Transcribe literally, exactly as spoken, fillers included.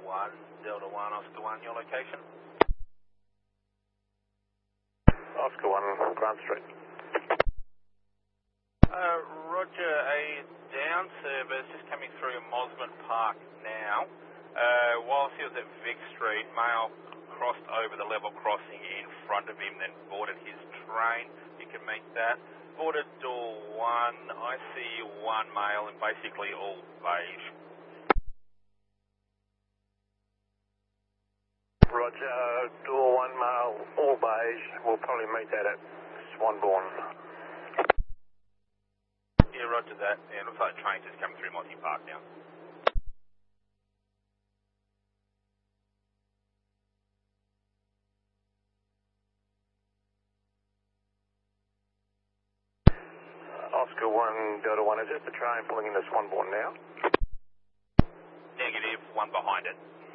one, Delta one, Oscar one, your location? Oscar one, Grant Street. Uh, Roger, a down service just coming through Mosman Park now. Uh, whilst he was at Vic Street, male crossed over the level crossing in front of him, then boarded his train. You can make that. Boarded door one, I see one male and basically all beige. Roger, door one male, all beige. We'll probably meet that at Swanbourne. Yeah, roger that. Yeah, it looks like the train's just coming through Mossy Park now. Oscar one, Delta one, is it the train pulling into Swanbourne now? Negative, one behind it.